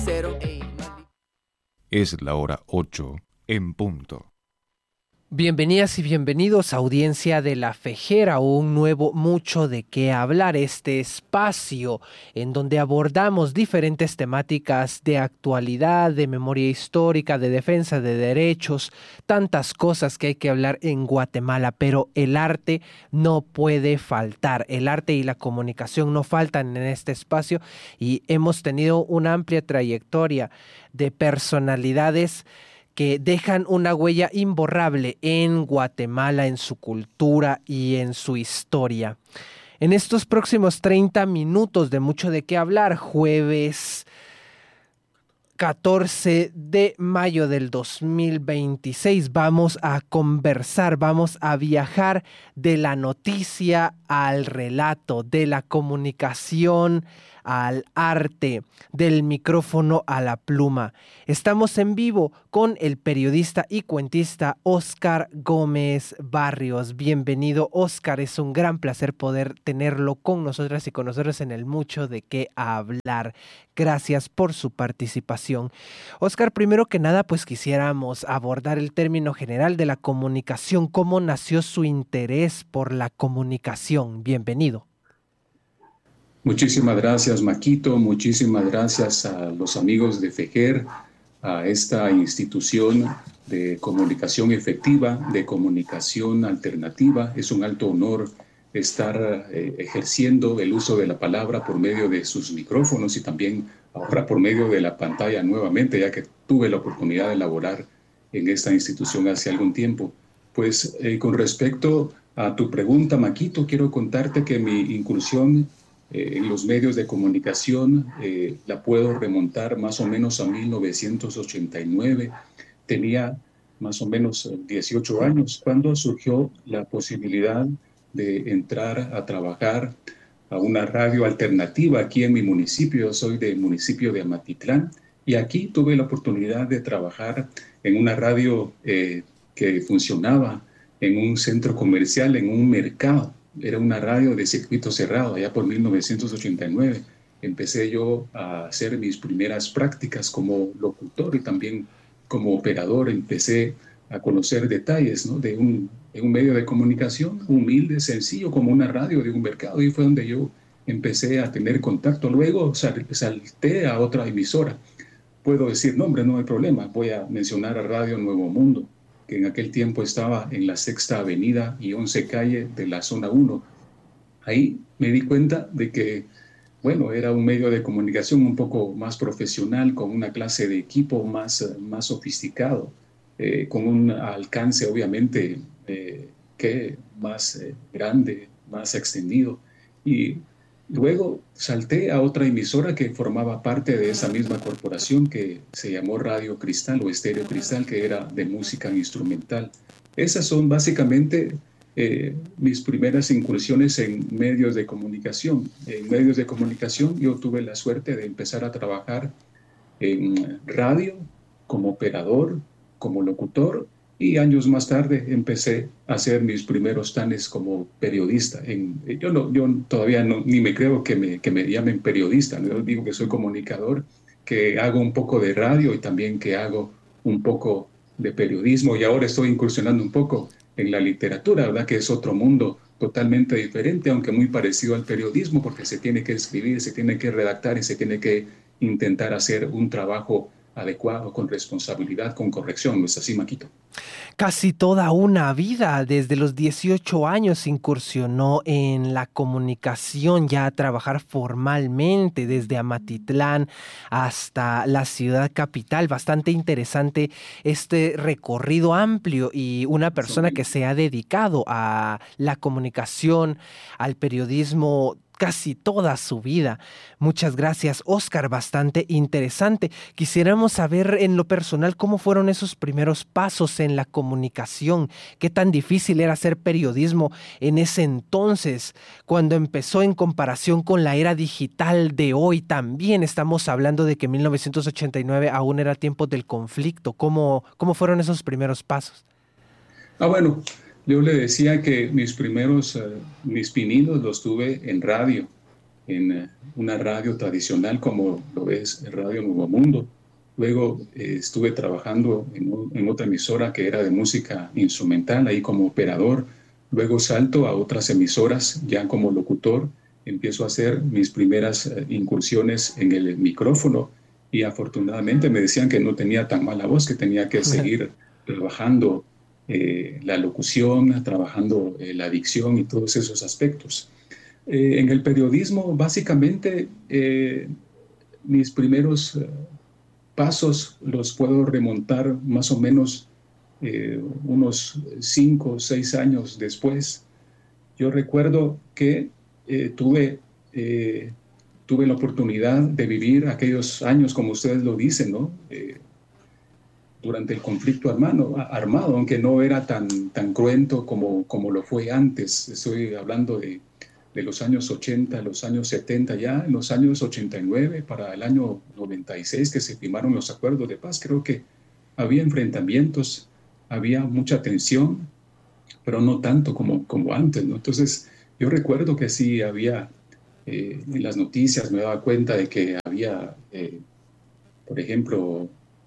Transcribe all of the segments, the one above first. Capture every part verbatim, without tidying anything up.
Cero. Es la hora ocho en punto. Bienvenidas y bienvenidos, audiencia de La Fejera, un nuevo Mucho de qué hablar, este espacio en donde abordamos diferentes temáticas de actualidad, de memoria histórica, de defensa de derechos, tantas cosas que hay que hablar en Guatemala, pero el arte no puede faltar, el arte y la comunicación no faltan en este espacio y hemos tenido una amplia trayectoria de personalidades que dejan una huella imborrable en Guatemala, en su cultura y en su historia. En estos próximos treinta minutos de Mucho de qué hablar, jueves catorce de mayo del dos mil veintiséis, vamos a conversar, vamos a viajar de la noticia al relato, de la comunicación al arte, del micrófono a la pluma. Estamos en vivo con el periodista y cuentista Óscar Gómez Barrios. Bienvenido, Óscar. Es un gran placer poder tenerlo con nosotras y con nosotros en el Mucho de qué hablar. Gracias por su participación. Óscar, primero que nada, pues quisiéramos abordar el término general de la comunicación. ¿Cómo nació su interés por la comunicación? Bienvenido. Muchísimas gracias, Maquito. Muchísimas gracias a los amigos de FEJER, a esta institución de comunicación efectiva, de comunicación alternativa. Es un alto honor estar eh, ejerciendo el uso de la palabra por medio de sus micrófonos y también ahora por medio de la pantalla nuevamente, ya que tuve la oportunidad de laborar en esta institución hace algún tiempo. Pues eh, con respecto a tu pregunta, Maquito, quiero contarte que mi incursión Eh, en los medios de comunicación eh, la puedo remontar más o menos a mil novecientos ochenta y nueve. Tenía más o menos dieciocho años cuando surgió la posibilidad de entrar a trabajar a una radio alternativa aquí en mi municipio. Yo soy del municipio de Amatitlán y aquí tuve la oportunidad de trabajar en una radio eh, que funcionaba en un centro comercial, en un mercado. Era una radio de circuito cerrado, allá por mil novecientos ochenta y nueve. Empecé yo a hacer mis primeras prácticas como locutor y también como operador. Empecé a conocer detalles, ¿no?, de, un, de un medio de comunicación humilde, sencillo, como una radio de un mercado. Y fue donde yo empecé a tener contacto. Luego sal, salté a otra emisora. Puedo decir nombre, no hay problema. Voy a mencionar a Radio Nuevo Mundo, que en aquel tiempo estaba en la Sexta Avenida y once Calle de la Zona uno. Ahí me di cuenta de que, bueno, era un medio de comunicación un poco más profesional, con una clase de equipo más, más sofisticado, eh, con un alcance obviamente eh, que más eh, grande, más extendido. Y luego salté a otra emisora que formaba parte de esa misma corporación que se llamó Radio Cristal o Estéreo Cristal, que era de música instrumental. Esas son básicamente eh, mis primeras incursiones en medios de comunicación. En medios de comunicación yo tuve la suerte de empezar a trabajar en radio como operador, como locutor, y años más tarde empecé a hacer mis primeros tanes como periodista. En, yo, no, yo todavía no, ni me creo que me, que me llamen periodista, ¿no? Yo digo que soy comunicador, que hago un poco de radio y también que hago un poco de periodismo, y ahora estoy incursionando un poco en la literatura, ¿verdad?, que es otro mundo totalmente diferente, aunque muy parecido al periodismo, porque se tiene que escribir, se tiene que redactar y se tiene que intentar hacer un trabajo adecuado, con responsabilidad, con corrección. ¿No es así, Maquito? Casi toda una vida, desde los dieciocho años incursionó en la comunicación, ya a trabajar formalmente desde Amatitlán hasta la ciudad capital. Bastante interesante este recorrido amplio y una persona que se ha dedicado a la comunicación, al periodismo casi toda su vida. Muchas gracias, Óscar, bastante interesante. Quisiéramos saber en lo personal cómo fueron esos primeros pasos en la comunicación, qué tan difícil era hacer periodismo en ese entonces, cuando empezó en comparación con la era digital de hoy. También estamos hablando de que mil novecientos ochenta y nueve aún era tiempo del conflicto. ¿Cómo, cómo fueron esos primeros pasos? Ah, bueno, yo le decía que mis primeros, uh, mis pininos los tuve en radio. en una radio tradicional como lo es Radio Nuevo Mundo. Luego eh, estuve trabajando en, en otra emisora que era de música instrumental, ahí como operador. Luego salto a otras emisoras ya como locutor. Empiezo a hacer mis primeras eh, incursiones en el micrófono y afortunadamente me decían que no tenía tan mala voz, que tenía que seguir trabajando eh, la locución, trabajando eh, la dicción y todos esos aspectos. Eh, en el periodismo, básicamente, eh, mis primeros eh, pasos los puedo remontar más o menos eh, unos cinco o seis años después. Yo recuerdo que eh, tuve, eh, tuve la oportunidad de vivir aquellos años, como ustedes lo dicen, ¿no? Eh, durante el conflicto armado, armado, aunque no era tan, tan cruento como, como lo fue antes. Estoy hablando de, de los años ochenta, los años setenta, ya en los años ochenta y nueve, para el año noventa y seis que se firmaron los acuerdos de paz. Creo que había enfrentamientos, había mucha tensión, pero no tanto como, como antes, ¿no? Entonces, yo recuerdo que sí había, eh, en las noticias me daba cuenta de que había, eh, por ejemplo,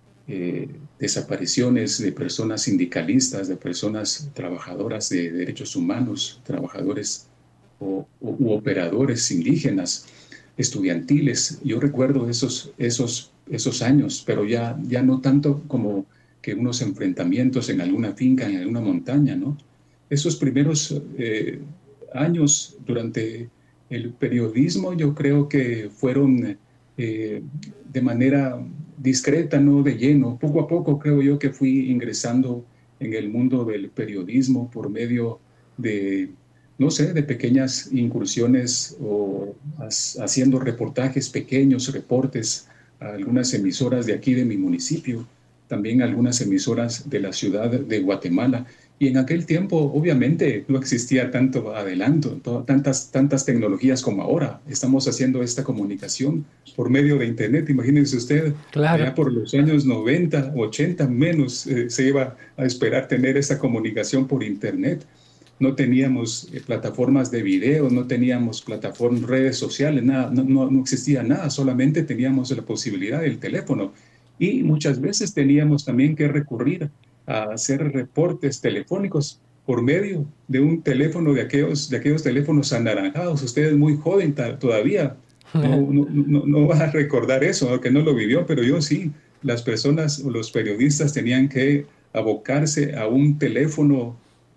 Eh, desapariciones de personas sindicalistas, de personas trabajadoras de derechos humanos, trabajadores o, o, u operadores indígenas, estudiantiles. Yo recuerdo esos, esos, esos años, pero ya, ya no tanto como que unos enfrentamientos en alguna finca, en alguna montaña, ¿no? Esos primeros eh, años durante el periodismo yo creo que fueron eh, de manera discreta, no de lleno. Poco a poco creo yo que fui ingresando en el mundo del periodismo por medio de, no sé, de pequeñas incursiones o haciendo reportajes pequeños, reportes a algunas emisoras de aquí de mi municipio, también algunas emisoras de la ciudad de Guatemala. Y en aquel tiempo, obviamente, no existía tanto adelanto, to- tantas, tantas tecnologías como ahora. Estamos haciendo esta comunicación por medio de Internet. Imagínense usted, Claro. allá por los años noventa, ochenta, menos eh, se iba a esperar tener esta comunicación por Internet. No teníamos eh, plataformas de video, no teníamos plataformas, redes sociales, nada, no, no, no existía nada, solamente teníamos la posibilidad del teléfono. Y muchas veces teníamos también que recurrir a hacer reportes telefónicos por medio de un teléfono de aquellos, de aquellos teléfonos anaranjados. Usted es muy joven todavía, no, no, no, no va a recordar eso, aunque no lo vivió, pero yo sí. Las personas o los periodistas tenían que abocarse a un teléfono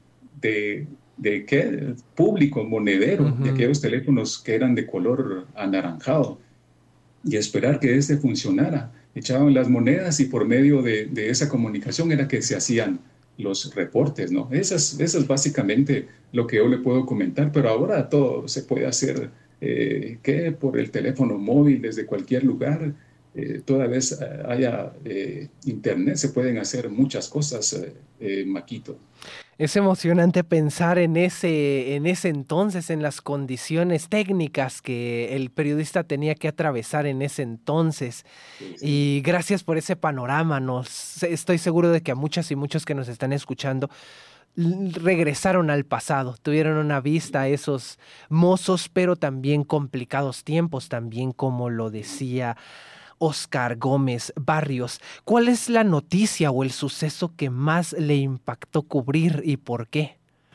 de, de ¿qué? Público, monedero, de Ujú. aquellos teléfonos que eran de color anaranjado y esperar que este funcionara. Echaban las monedas y por medio de, de esa comunicación era que se hacían los reportes, ¿no? Eso es, eso es básicamente lo que yo le puedo comentar, pero ahora todo se puede hacer, eh, que por el teléfono móvil desde cualquier lugar, eh, toda vez eh, haya eh, internet, se pueden hacer muchas cosas, eh, eh, Maquito. Es emocionante pensar en ese, en ese entonces, en las condiciones técnicas que el periodista tenía que atravesar en ese entonces. Sí, sí. Y gracias por ese panorama. Nos, estoy seguro de que a muchas y muchos que nos están escuchando l- regresaron al pasado, tuvieron una vista a esos mozos, pero también complicados tiempos, también como lo decía Oscar Gómez Barrios. ¿Cuál es la noticia o el suceso que más le impactó cubrir y por qué?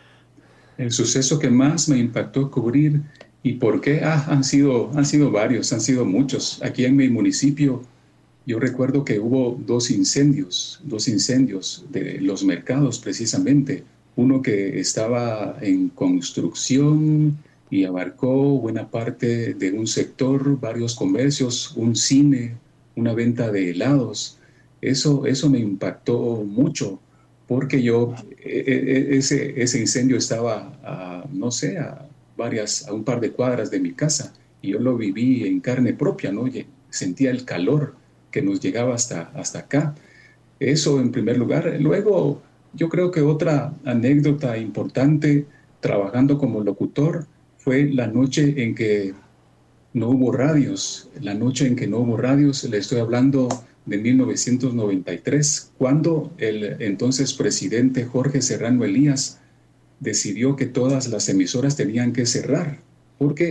El suceso que más me impactó cubrir y por qué, ah, han sido, han sido varios, han sido muchos. Aquí en mi municipio, yo recuerdo que hubo dos incendios, dos incendios de los mercados precisamente. Uno que estaba en construcción y abarcó buena parte de un sector, varios comercios, un cine, una venta de helados. Eso, eso me impactó mucho porque yo, e- e- ese, ese incendio estaba, a, no sé, a varias, a un par de cuadras de mi casa y yo lo viví en carne propia, ¿no? Oye, sentía el calor que nos llegaba hasta, hasta acá. Eso en primer lugar. Luego, yo creo que otra anécdota importante trabajando como locutor fue la noche en que no hubo radios. La noche en que no hubo radios, le estoy hablando de mil novecientos noventa y tres, cuando el entonces presidente Jorge Serrano Elías decidió que todas las emisoras tenían que cerrar, porque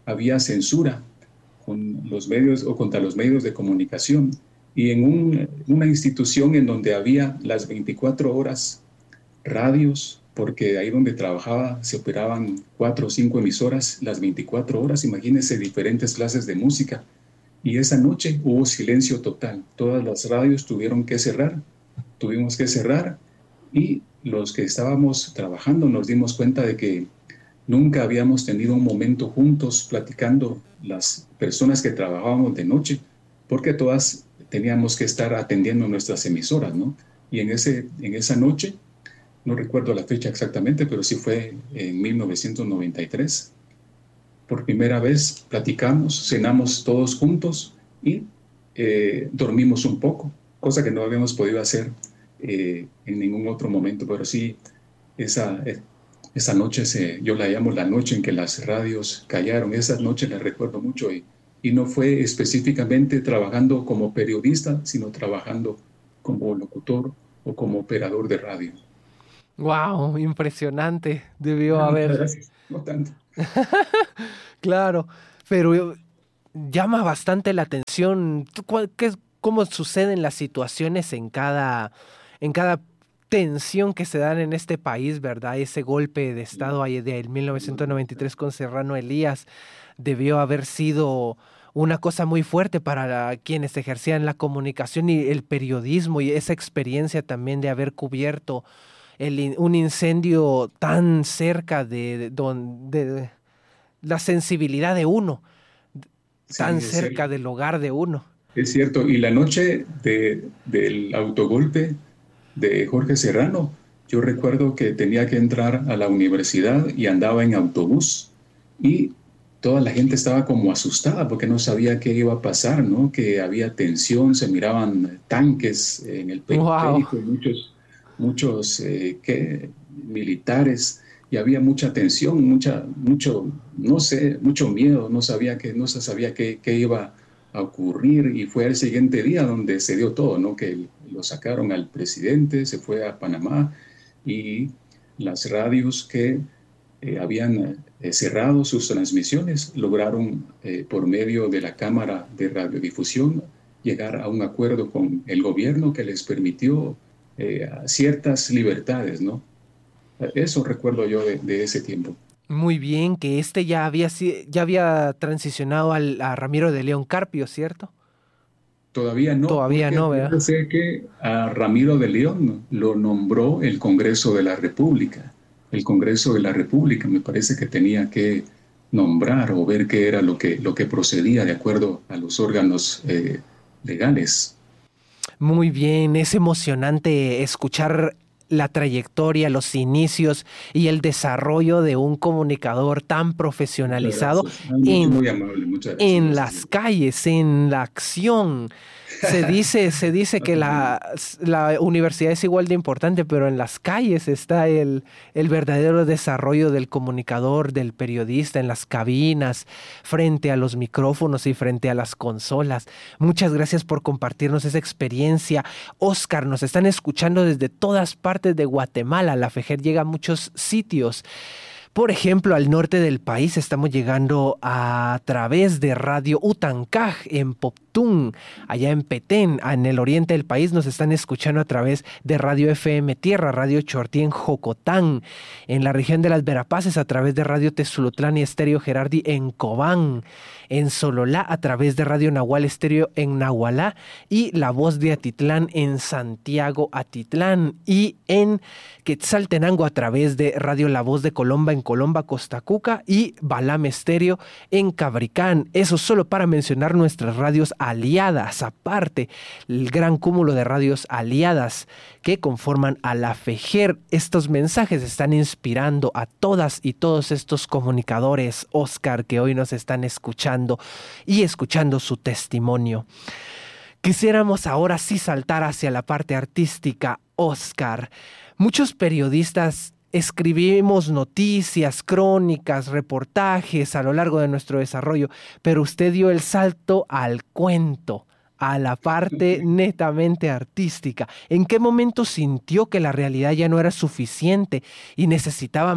había censura con los medios o contra los medios de comunicación. Y en un, una institución en donde había las veinticuatro horas radios, porque ahí donde trabajaba se operaban cuatro o cinco emisoras las veinticuatro horas, imagínense diferentes clases de música. Y esa noche hubo silencio total. Todas las radios tuvieron que cerrar, tuvimos que cerrar, y los que estábamos trabajando nos dimos cuenta de que nunca habíamos tenido un momento juntos platicando las personas que trabajábamos de noche, porque todas teníamos que estar atendiendo nuestras emisoras, ¿no? Y en, ese, en esa noche, no recuerdo la fecha exactamente, pero sí fue en mil novecientos noventa y tres, por primera vez platicamos, cenamos todos juntos y eh, dormimos un poco, cosa que no habíamos podido hacer eh, en ningún otro momento, pero sí, esa, esa noche, se, yo la llamo la noche en que las radios callaron, esa noche la recuerdo mucho, y, y no fue específicamente trabajando como periodista, sino trabajando como locutor o como operador de radio. ¡Wow! Impresionante. Debió No, haber... gracias. No tanto. Claro, pero llama bastante la atención. ¿Qué, cómo suceden las situaciones en cada, en cada tensión que se dan en este país, ¿verdad? Ese golpe de Estado ahí de mil novecientos noventa y tres con Serrano Elías debió haber sido una cosa muy fuerte para quienes ejercían la comunicación y el periodismo, y esa experiencia también de haber cubierto el, un incendio tan cerca de, de, de, de la sensibilidad de uno, Sí, tan es cerca cierto. del hogar de uno. Es cierto, y la noche de, del autogolpe de Jorge Serrano, yo recuerdo que tenía que entrar a la universidad y andaba en autobús, y toda la gente estaba como asustada porque no sabía qué iba a pasar, ¿no? Que había tensión, se miraban tanques en el periférico, Wow. muchos, muchos eh, ¿qué? militares, y había mucha tensión, mucha, mucho, no sé, mucho miedo, no sabía que, no se sabía qué, qué iba a ocurrir, y fue el siguiente día donde se dio todo, ¿no? Que lo sacaron al presidente, se fue a Panamá, y las radios que eh, habían eh, cerrado sus transmisiones lograron, eh, por medio de la Cámara de Radiodifusión, llegar a un acuerdo con el gobierno que les permitió eh, ciertas libertades, ¿no? Eso recuerdo yo de, de ese tiempo. Muy bien, que este ya había, ya había transicionado al, a Ramiro de León Carpio, ¿cierto? Todavía no, Todavía porque no, ¿verdad? sé que a Ramiro de León lo nombró el Congreso de la República. El Congreso de la República me parece que tenía que nombrar o ver qué era lo que, lo que procedía de acuerdo a los órganos eh, legales. Muy bien, es emocionante escuchar la trayectoria, los inicios y el desarrollo de un comunicador tan Muchas profesionalizado gracias. Ay, muy, en, muy amable, muchas gracias. en gracias. las calles, en la acción. Se dice, se dice que la, la universidad es igual de importante, pero en las calles está el, el verdadero desarrollo del comunicador, del periodista, en las cabinas, frente a los micrófonos y frente a las consolas. Muchas gracias por compartirnos esa experiencia. Óscar, nos están escuchando desde todas partes de Guatemala. La FEGER llega a muchos sitios. Por ejemplo, al norte del país estamos llegando a través de Radio Utancaj en Poptún, allá en Petén. En el oriente del país nos están escuchando a través de Radio F M Tierra, Radio Chortí en Jocotán. En la región de las Verapaces a través de Radio Tezulutlán y Estéreo Gerardi en Cobán. En Sololá a través de Radio Nahual Estéreo en Nahualá, y La Voz de Atitlán en Santiago Atitlán, y en Quetzaltenango a través de Radio La Voz de Colomba en Colomba, Costa Cuca, y Balam Estéreo en Cabricán. Eso solo para mencionar nuestras radios aliadas, aparte el gran cúmulo de radios aliadas que conforman a la FEGER. Estos mensajes están inspirando a todas y todos estos comunicadores, Óscar, que hoy nos están escuchando y escuchando su testimonio. Quisiéramos ahora sí saltar hacia la parte artística, Óscar. Muchos periodistas escribimos noticias, crónicas, reportajes a lo largo de nuestro desarrollo, pero usted dio el salto al cuento, a la parte netamente artística. ¿En qué momento sintió que la realidad ya no era suficiente y necesitaba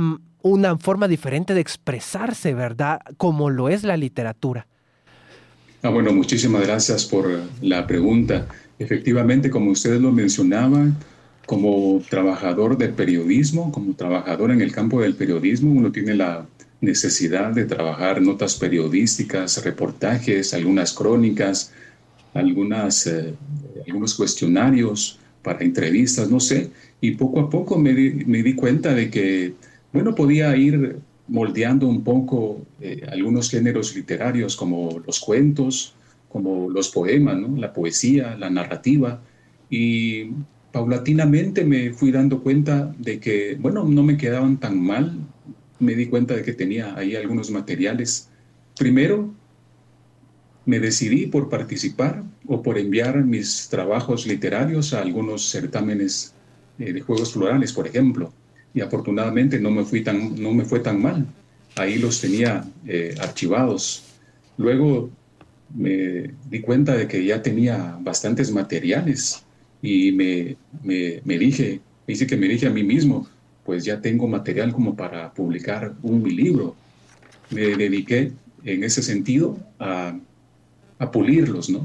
una forma diferente de expresarse, ¿verdad? Como lo es la literatura. Ah, bueno, muchísimas gracias por la pregunta. Efectivamente, como ustedes lo mencionaban, como trabajador del periodismo, como trabajador en el campo del periodismo, uno tiene la necesidad de trabajar notas periodísticas, reportajes, algunas crónicas, algunas, eh, algunos cuestionarios para entrevistas, no sé. Y poco a poco me di, me di cuenta de que, bueno, podía ir moldeando un poco eh, algunos géneros literarios como los cuentos, como los poemas, ¿no? La poesía, la narrativa. Y paulatinamente me fui dando cuenta de que, bueno, no me quedaban tan mal. Me di cuenta de que tenía ahí algunos materiales. Primero, me decidí por participar o por enviar mis trabajos literarios a algunos certámenes eh, de juegos florales, por ejemplo. Y afortunadamente no me, fui tan, no me fue tan mal. Ahí los tenía eh, archivados. Luego me di cuenta de que ya tenía bastantes materiales y me, me, me dije, dice que me dije a mí mismo, pues ya tengo material como para publicar un mi libro. Me dediqué en ese sentido a, a pulirlos, ¿no?